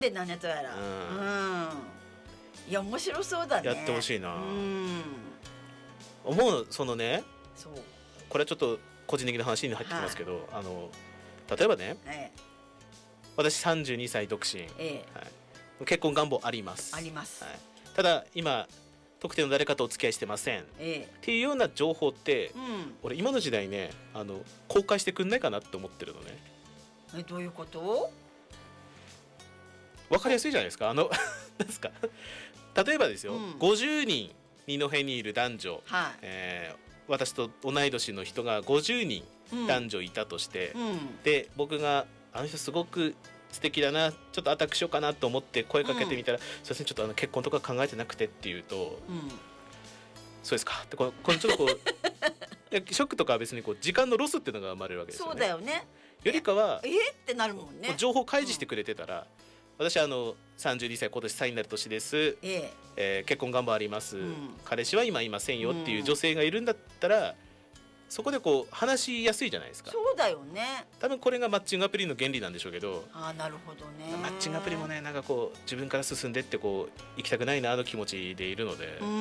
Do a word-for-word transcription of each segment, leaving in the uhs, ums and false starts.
で何やとやら、 うんうん、いや面白そうだね。 やってほしいな、 うん、 思う。そのね、 そうこれはちょっと個人的な話に入ってきますけど、はい、あの例えばね、 ええ、 私さんじゅうにさい独身、 ええ、 はい、結婚願望ありますあります、 はい、ただ今特定の誰かとお付き合いしてません、 ええ、 っていうような情報って、 うん、俺今の時代ね、あの公開してくんないかなって思ってるのね。 え、どういうこと？ 分かりやすいじゃないですか。あのなんですか例えばですよ、うん、ごじゅうにん二戸にいる男女、はい、えー、私と同い年の人がごじゅうにん男女いたとして、うんうん、で僕があの人すごく素敵だな、ちょっとアタックしようかなと思って声かけてみたら、うん、すいませんちょっとあの結婚とか考えてなくてって言うと、うん、そうですかってこれちょっとこうショックとかは別にこう時間のロスっていうのが生まれるわけですよね。 そうだよね。 よりかはええってなるもんね。 情報開示してくれてたら、うん、私あのさんじゅうにさい今年歳になる年です、えええー、結婚願望あります、うん、彼氏は今いませんよっていう女性がいるんだったら、うん、そこでこう話しやすいじゃないですか。 そうだよね。 多分これがマッチングアプリの原理なんでしょうけど、 あ、なるほどね。 マッチングアプリもね、なんかこう自分から進んでってこう行きたくないなの気持ちでいるので、 うん、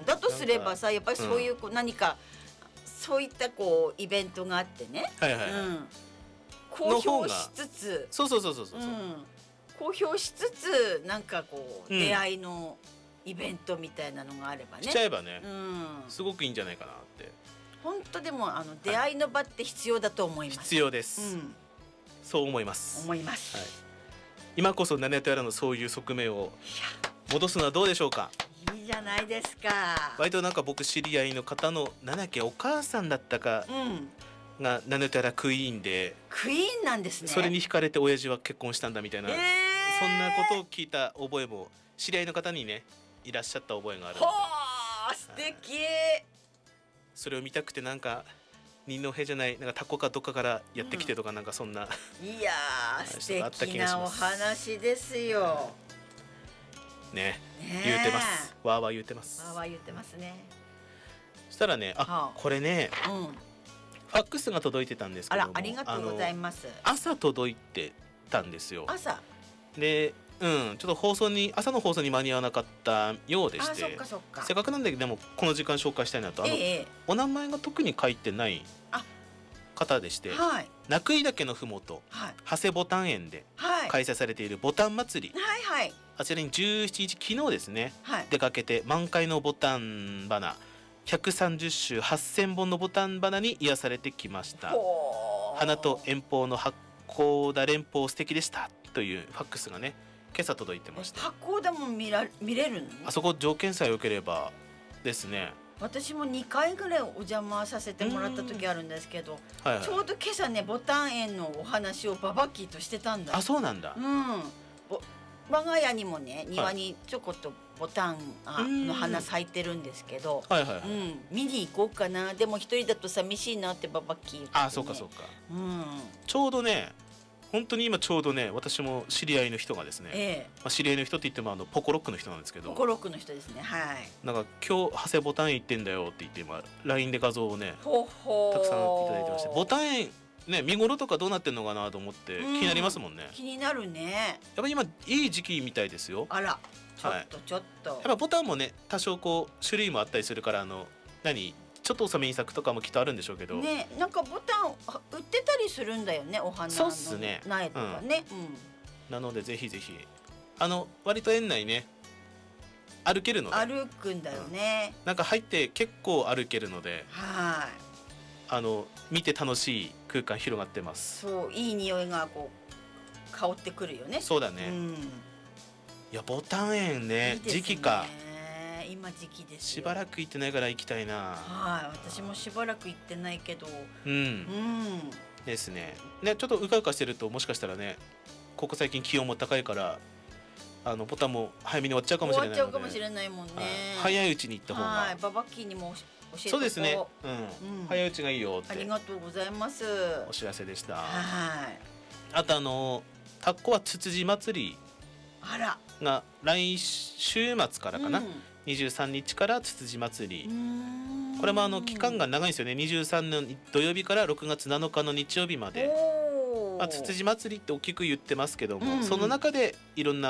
だとすればさ、やっぱりそういうこう何か、うん、そういったこうイベントがあってね、はいはいはい、うん、公表しつつ、 そうそうそうそうそう、うん、 公表しつつなんかこう、うん、出会いのイベントみたいなのがあればね、 しちゃえばね、 うん、 すごくいいんじゃないかなって。 本当でもあの出会いの場って必要だと思います。 必要です、うん、そう思います思います、はい、 今こそナネトやらのそういう側面を戻すのはどうでしょうか。 いいじゃないですか。 割となんか僕知り合いの方のなんだっけお母さんだったかがナネトやらクイーンで、 クイーンなんですね。 それに惹かれて親父は結婚したんだみたいな、えー、そんなことを聞いた覚えも知り合いの方にねいらっしゃった覚えがあるので、 ほー素敵、はい、 それを見たくてなんか二戸じゃないなんかタコかどっかからやってきてとか、うん、なんかそんな、 いやー素敵なお話ですよね、ね言うてます。わーわー言うてます。 わーわー言ってますね。 そしたらね、あ、はあ、これね、うん、ファックスが届いてたんですけども、 あらありがとうございます。 朝届いてたんですよ。 朝で、うん、ちょっと放送に朝の放送に間に合わなかったようでして、 あ、そっかそっか、 せっかくなんででもこの時間紹介したいなと、あの、ええ、お名前が特に書いてない方でして、はい、名杭岳のふもと、はい、長谷ボタン園で開催されているボタン祭り、はいはい、あちらにじゅうしちにち昨日ですね、はい、出かけて満開のボタン花ひゃくさんじゅっしゅうはっせんぼんのボタン花に癒されてきました。花と遠方の八甲田連峰素敵でしたというファックスがね今朝届いてました。 八甲田も見ら見れるの？ あそこ条件さえ良ければですね。 私もにかいぐらいお邪魔させてもらった時あるんですけど、はいはい、ちょうど今朝ねボタン園のお話をババッキーとしてたんだ。 あ、そうなんだ。 うん。我が家にもね庭にちょこっとボタンの花咲いてるんですけど、はいはいはい、うん、見に行こうかな。でも一人だと寂しいなってババッキー言って、ね、 あ、そうかそうか、うん、ちょうどね本当に今ちょうどね私も知り合いの人がですね、ええ、まあ、知り合いの人って言ってもあのポコロックの人なんですけど、 ポコロックの人ですね、はい、 なんか今日長谷ボタン園行ってんだよって言って今 ライン で画像をねほほたくさんいただいてまして、ボタン園ね見頃とかどうなってんのかなと思って気になりますもんね、うん、 気になるね。やっぱり今いい時期みたいですよ。 あらちょっとちょっと、はい、 やっぱボタンもね多少こう種類もあったりするから、あの何ちょっと遅めに咲くとかもきっとあるんでしょうけどね、なんかボタン売ってたりするんだよね、お花の苗とかね。そうっすね、うん、 なのでぜひぜひあの割と園内ね歩けるので歩くんだよね、 うん、なんか入って結構歩けるので、 はい、 あの見て楽しい空間広がってます。 そういい匂いがこう香ってくるよね。 そうだね、うん、いやボタン園ね、いいですね、時期か。 今時期ですよ。 しばらく行ってないから行きたいな。 はい、私もしばらく行ってないけど、うん、うん、 ですね。ね、ちょっとうかうかしてるともしかしたらね、ここ最近気温も高いからあのボタンも早めに終わっちゃうかもしれないので、 終わっちゃうかもしれないもんね、はい、 早いうちに行った方が、はい、 ババッキーにも教えて。 そうですね、うん、うん、早いうちがいいよって。 ありがとうございます。 お知らせでした。 はい。 あとあのタッコはつつじ祭りが来週末からかな、うん、にじゅうさんにちからつつじ祭り、これもあの期間が長いんですよね。にじゅうさんの土曜日からろくがつなのかの日曜日まで、 まあ、つつじ祭りって大きく言ってますけども、うんうん、その中でいろんな